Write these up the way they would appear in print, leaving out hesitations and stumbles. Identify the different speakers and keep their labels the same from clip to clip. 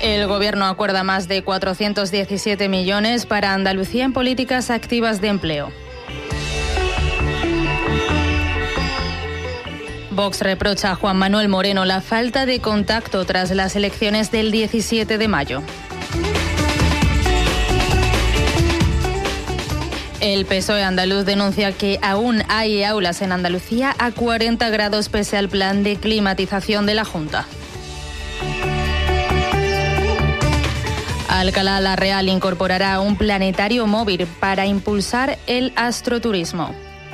Speaker 1: El Gobierno acuerda más de 417 millones para Andalucía en políticas activas de empleo. Vox reprocha a Juan Manuel Moreno la falta de contacto tras las elecciones del 17 de mayo. El PSOE andaluz denuncia que aún hay aulas en Andalucía a 40 grados pese al plan de climatización de la Junta. Alcalá la Real incorporará un planetario móvil para impulsar el astroturismo.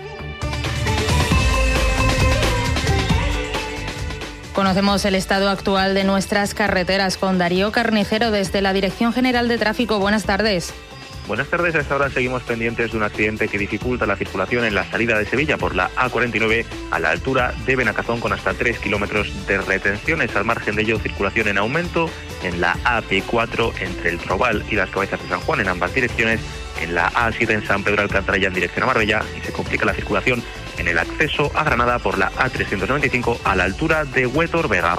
Speaker 1: Conocemos el estado actual de nuestras carreteras con Darío Carnicero desde la Dirección General de Tráfico. Buenas tardes.
Speaker 2: Buenas tardes, a esta hora seguimos pendientes de un accidente que dificulta la circulación en la salida de Sevilla por la A49 a la altura de Benacazón con hasta 3 kilómetros de retenciones. Al margen de ello, circulación en aumento en la AP4 entre el Trobal y las Cabezas de San Juan en ambas direcciones, en la A7 en San Pedro Alcántara ya en dirección a Marbella, y se complica la circulación en el acceso a Granada por la A395 a la altura de Huétor Vega.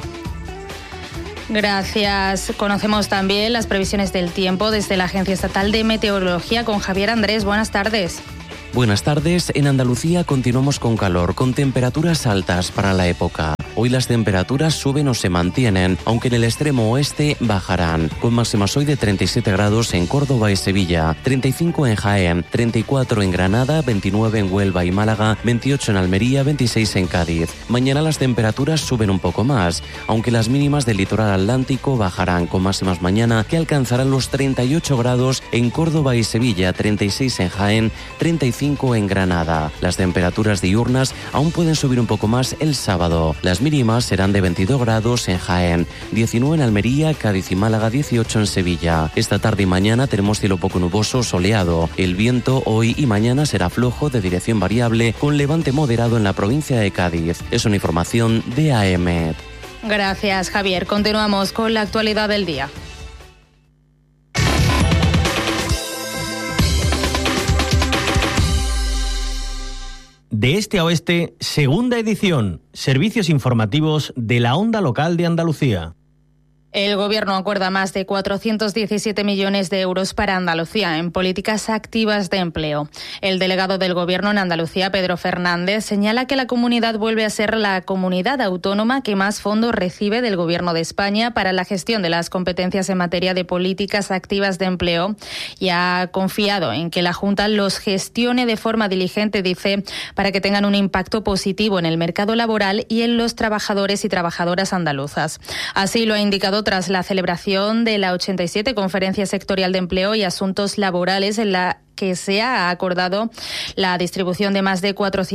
Speaker 1: Gracias. Conocemos también las previsiones del tiempo desde la Agencia Estatal de Meteorología con Javier Andrés. Buenas tardes.
Speaker 3: Buenas tardes. En Andalucía continuamos con calor, con temperaturas altas para la época. Hoy las temperaturas suben o se mantienen, aunque en el extremo oeste bajarán, con máximas hoy de 37 grados en Córdoba y Sevilla, 35 en Jaén, 34 en Granada, 29 en Huelva y Málaga, 28 en Almería, 26 en Cádiz. Mañana las temperaturas suben un poco más, aunque las mínimas del litoral atlántico bajarán, con máximas mañana que alcanzarán los 38 grados en Córdoba y Sevilla, 36 en Jaén, 35 en Granada. Las temperaturas diurnas aún pueden subir un poco más el sábado. Las mínimas serán de 22 grados en Jaén, 19 en Almería, Cádiz y Málaga, 18 en Sevilla. Esta tarde y mañana tenemos cielo poco nuboso, soleado. El viento hoy y mañana será flojo, de dirección variable, con levante moderado en la provincia de Cádiz. Es una información de AEMET.
Speaker 1: Gracias, Javier. Continuamos con la actualidad del día.
Speaker 4: De este a oeste, segunda edición, servicios informativos de la Onda Local de Andalucía.
Speaker 1: El Gobierno acuerda más de 417 millones de euros para Andalucía en políticas activas de empleo. El delegado del Gobierno en Andalucía, Pedro Fernández, señala que la comunidad vuelve a ser la comunidad autónoma que más fondos recibe del Gobierno de España para la gestión de las competencias en materia de políticas activas de empleo y ha confiado en que la Junta los gestione de forma diligente, dice, para que tengan un impacto positivo en el mercado laboral y en los trabajadores y trabajadoras andaluzas. Así lo ha indicado tras la celebración de la 87 Conferencia Sectorial de Empleo y Asuntos Laborales, en la que se ha acordado la distribución de más de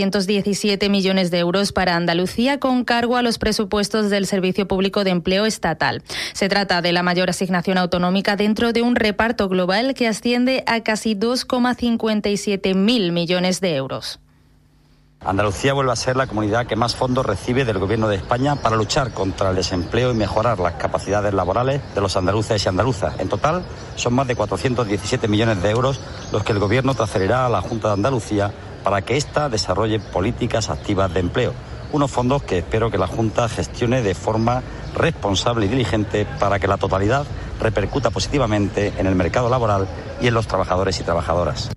Speaker 1: 417 millones de euros para Andalucía con cargo a los presupuestos del Servicio Público de Empleo Estatal. Se trata de la mayor asignación autonómica dentro de un reparto global que asciende a casi 2,57 mil millones de euros.
Speaker 5: Andalucía vuelve a ser la comunidad que más fondos recibe del Gobierno de España para luchar contra el desempleo y mejorar las capacidades laborales de los andaluces y andaluzas. En total, son más de 417 millones de euros los que el Gobierno transferirá a la Junta de Andalucía para que ésta desarrolle políticas activas de empleo. Unos fondos que espero que la Junta gestione de forma responsable y diligente para que la totalidad repercuta positivamente en el mercado laboral y en los trabajadores y trabajadoras.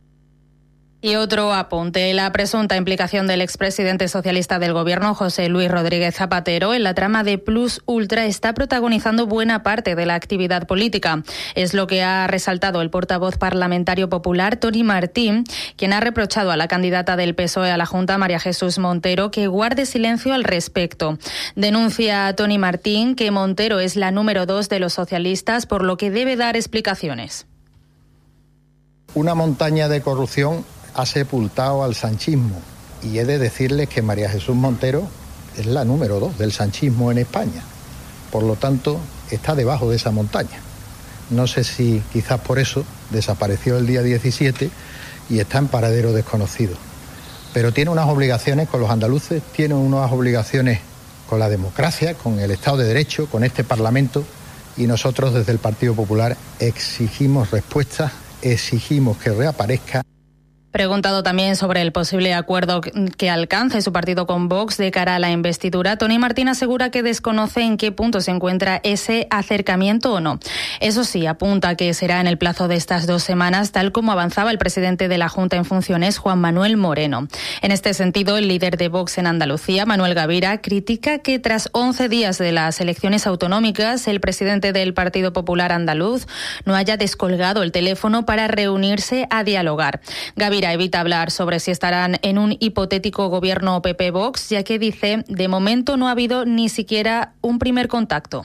Speaker 1: Y otro apunte, la presunta implicación del expresidente socialista del Gobierno, José Luis Rodríguez Zapatero, en la trama de Plus Ultra está protagonizando buena parte de la actividad política. Es lo que ha resaltado el portavoz parlamentario popular, Tony Martín, quien ha reprochado a la candidata del PSOE a la Junta, María Jesús Montero, que guarde silencio al respecto. Denuncia a Tony Martín que Montero es la número 2 de los socialistas, por lo que debe dar explicaciones.
Speaker 6: Una montaña de corrupción ha sepultado al sanchismo y he de decirles que María Jesús Montero es la número 2 del sanchismo en España. Por lo tanto, está debajo de esa montaña. No sé si quizás por eso desapareció el día 17 y está en paradero desconocido. Pero tiene unas obligaciones con los andaluces, tiene unas obligaciones con la democracia, con el Estado de Derecho, con este Parlamento, y nosotros desde el Partido Popular exigimos respuestas, exigimos que reaparezca.
Speaker 1: Preguntado también sobre el posible acuerdo que alcance su partido con Vox de cara a la investidura, Tony Martín asegura que desconoce en qué punto se encuentra ese acercamiento o no. Eso sí, apunta que será en el plazo de estas 2 semanas, tal como avanzaba el presidente de la Junta en funciones, Juan Manuel Moreno. En este sentido, el líder de Vox en Andalucía, Manuel Gavira, critica que tras 11 días de las elecciones autonómicas, el presidente del Partido Popular andaluz no haya descolgado el teléfono para reunirse a dialogar. Gavira evita hablar sobre si estarán en un hipotético gobierno PP-Vox, ya que dice, de momento no ha habido ni siquiera un primer contacto.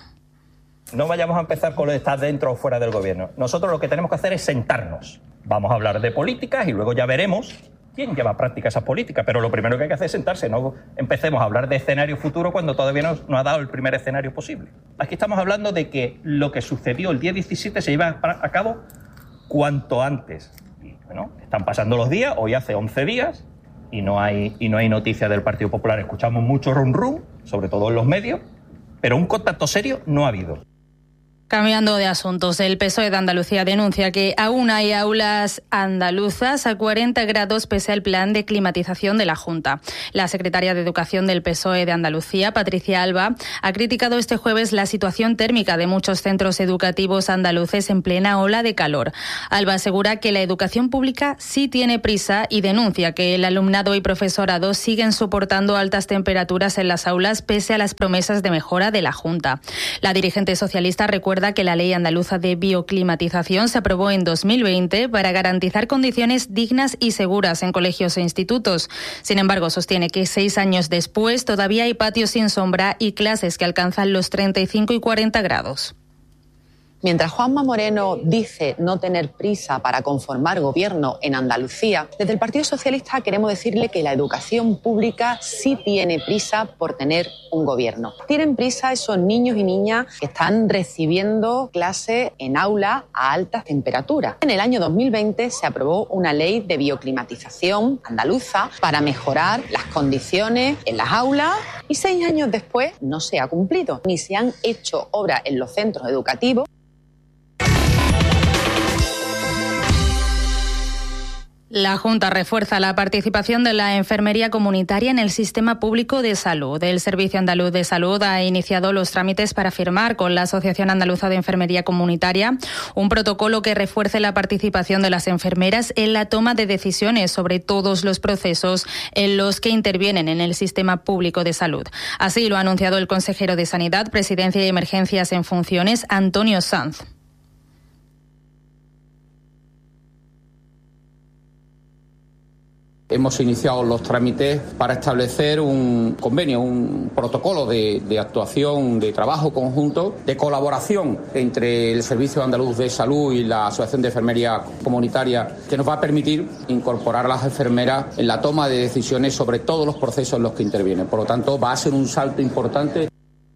Speaker 7: No vayamos a empezar con lo de estar dentro o fuera del gobierno. Nosotros lo que tenemos que hacer es sentarnos. Vamos a hablar de políticas y luego ya veremos quién lleva a práctica esas políticas. Pero lo primero que hay que hacer es sentarse. No empecemos a hablar de escenario futuro cuando todavía no ha dado el primer escenario posible. Aquí estamos hablando de que lo que sucedió el día 17 se lleva a cabo cuanto antes. Bueno, están pasando los días, hoy hace 11 días y no hay noticia del Partido Popular. Escuchamos mucho rum, sobre todo en los medios, pero un contacto serio no ha habido.
Speaker 1: Cambiando de asuntos, el PSOE de Andalucía denuncia que aún hay aulas andaluzas a 40 grados pese al plan de climatización de la Junta. La secretaria de Educación del PSOE de Andalucía, Patricia Alba, ha criticado este jueves la situación térmica de muchos centros educativos andaluces en plena ola de calor. Alba asegura que la educación pública sí tiene prisa y denuncia que el alumnado y profesorado siguen soportando altas temperaturas en las aulas pese a las promesas de mejora de la Junta. La dirigente socialista recuerda que la Ley Andaluza de Bioclimatización se aprobó en 2020 para garantizar condiciones dignas y seguras en colegios e institutos. Sin embargo, sostiene que 6 años después todavía hay patios sin sombra y clases que alcanzan los 35 y 40 grados.
Speaker 8: Mientras Juanma Moreno dice no tener prisa para conformar gobierno en Andalucía, desde el Partido Socialista queremos decirle que la educación pública sí tiene prisa por tener un gobierno. Tienen prisa esos niños y niñas que están recibiendo clases en aula a altas temperaturas. En el año 2020 se aprobó una ley de bioclimatización andaluza para mejorar las condiciones en las aulas y 6 años después no se ha cumplido, ni se han hecho obras en los centros educativos.
Speaker 1: La Junta refuerza la participación de la enfermería comunitaria en el sistema público de salud. El Servicio Andaluz de Salud ha iniciado los trámites para firmar con la Asociación Andaluza de Enfermería Comunitaria un protocolo que refuerce la participación de las enfermeras en la toma de decisiones sobre todos los procesos en los que intervienen en el sistema público de salud. Así lo ha anunciado el consejero de Sanidad, Presidencia y Emergencias en funciones, Antonio Sanz.
Speaker 9: Hemos iniciado los trámites para establecer un convenio, un protocolo de actuación, de trabajo conjunto, de colaboración entre el Servicio Andaluz de Salud y la Asociación de Enfermería Comunitaria, que nos va a permitir incorporar a las enfermeras en la toma de decisiones sobre todos los procesos en los que intervienen. Por lo tanto, va a ser un salto importante.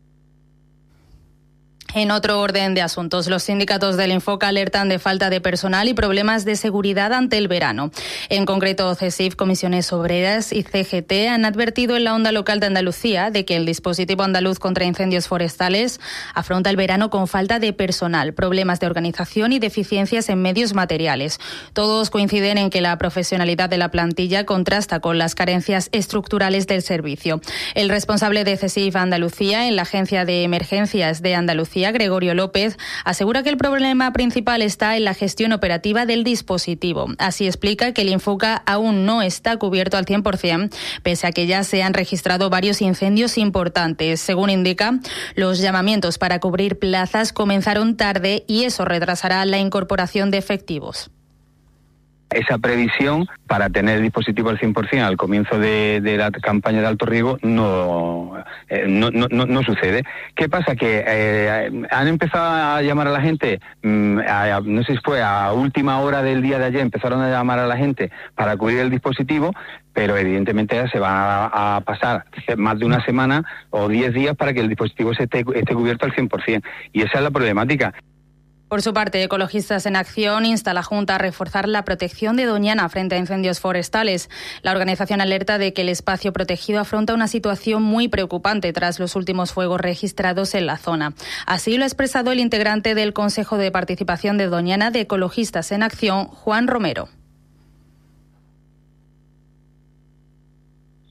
Speaker 1: En otro orden de asuntos, los sindicatos del Infoca alertan de falta de personal y problemas de seguridad ante el verano. En concreto, CESIF, Comisiones Obreras y CGT han advertido en la onda local de Andalucía de que el dispositivo andaluz contra incendios forestales afronta el verano con falta de personal, problemas de organización y deficiencias en medios materiales. Todos coinciden en que la profesionalidad de la plantilla contrasta con las carencias estructurales del servicio. El responsable de CESIF Andalucía en la Agencia de Emergencias de Andalucía, Gregorio López, asegura que el problema principal está en la gestión operativa del dispositivo. Así explica que el Infoca aún no está cubierto al 100%, pese a que ya se han registrado varios incendios importantes. Según indica, los llamamientos para cubrir plazas comenzaron tarde y eso retrasará la incorporación de efectivos.
Speaker 10: Esa previsión para tener el dispositivo al 100% al comienzo de la campaña de alto riesgo no sucede. ¿Qué pasa? Que han empezado a llamar a la gente, no sé si fue a última hora del día de ayer, empezaron a llamar a la gente para cubrir el dispositivo, pero evidentemente se va a pasar más de una semana o 10 días para que el dispositivo esté cubierto al 100%. Y esa es la problemática.
Speaker 1: Por su parte, Ecologistas en Acción insta a la Junta a reforzar la protección de Doñana frente a incendios forestales. La organización alerta de que el espacio protegido afronta una situación muy preocupante tras los últimos fuegos registrados en la zona. Así lo ha expresado el integrante del Consejo de Participación de Doñana de Ecologistas en Acción, Juan Romero.
Speaker 11: Juan Romero, presidente del Consejo de Participación de Doñana de Ecologistas en Acción, ha dicho que el espacio protegido afronta una situación muy preocupante tras los últimos fuegos registrados en la zona. Así lo ha expresado el integrante del Consejo de Participación de Doñana de Ecologistas en Acción, Juan Romero.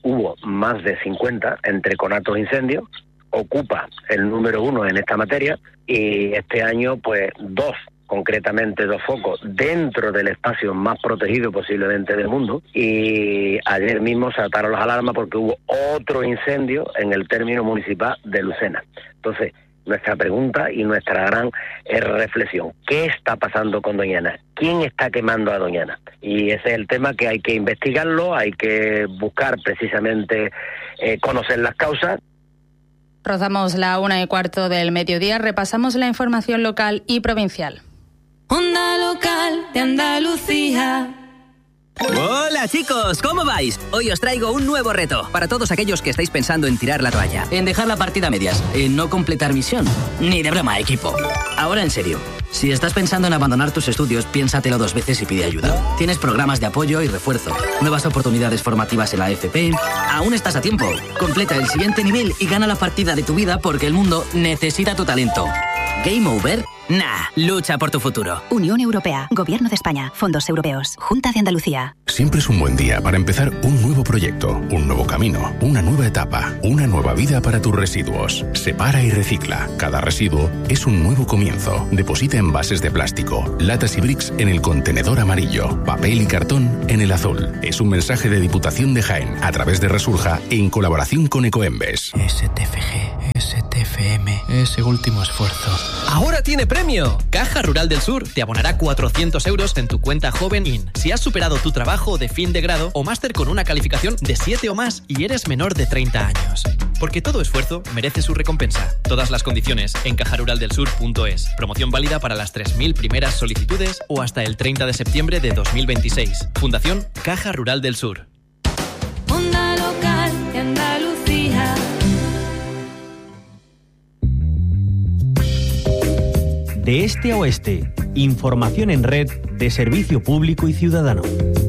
Speaker 11: hubo más de 50 entre conatos e incendios, ocupa el número 1 en esta materia, y este año pues concretamente dos focos dentro del espacio más protegido posiblemente del mundo, y ayer mismo saltaron las alarmas porque hubo otro incendio en el término municipal de Lucena. Entonces, nuestra pregunta y nuestra gran reflexión: ¿qué está pasando con Doñana? ¿Quién está quemando a Doñana? Y ese es el tema que hay que investigarlo, hay que buscar precisamente conocer las causas.
Speaker 1: Rozamos la 1:15 del mediodía, repasamos la información local y provincial.
Speaker 12: Onda Local de Andalucía.
Speaker 13: Hola chicos, ¿cómo vais? Hoy os traigo un nuevo reto para todos aquellos que estáis pensando en tirar la toalla, en dejar la partida a medias, en no completar misión. Ni de broma, equipo. Ahora en serio, si estás pensando en abandonar tus estudios, piénsatelo 2 veces y pide ayuda. Tienes programas de apoyo y refuerzo, nuevas oportunidades formativas en la FP. Aún estás a tiempo. Completa el siguiente nivel y gana la partida de tu vida, porque el mundo necesita tu talento. ¿Game over? Nah, lucha por tu futuro.
Speaker 14: Unión Europea, Gobierno de España, Fondos Europeos, Junta de Andalucía.
Speaker 15: Siempre es un buen día para empezar un nuevo proyecto, un nuevo camino, una nueva etapa, una nueva vida para tus residuos. Separa y recicla. Cada residuo es un nuevo comienzo. Deposita envases de plástico, latas y bricks en el contenedor amarillo, papel y cartón en el azul. Es un mensaje de Diputación de Jaén a través de Resurja en colaboración con Ecoembes.
Speaker 16: STFG, STFM, ese último esfuerzo.
Speaker 17: ¡Ahora tiene premio! Caja Rural del Sur te abonará 400 euros en tu cuenta Joven In si has superado tu trabajo de fin de grado o máster con una calificación de 7 o más y eres menor de 30 años. Porque todo esfuerzo merece su recompensa. Todas las condiciones en cajaruraldelsur.es. Promoción válida para las 3.000 primeras solicitudes o hasta el 30 de septiembre de 2026. Fundación Caja Rural del Sur.
Speaker 12: Onda Local de Andalucía.
Speaker 4: De este a oeste, información en red de servicio público y ciudadano.